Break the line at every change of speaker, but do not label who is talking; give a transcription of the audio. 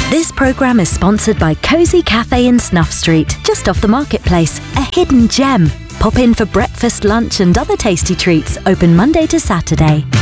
This programme is sponsored by Cosy Cafe in Snuff Street, just off the marketplace, a hidden gem. Pop in for breakfast, lunch and other tasty treats, open Monday to Saturday.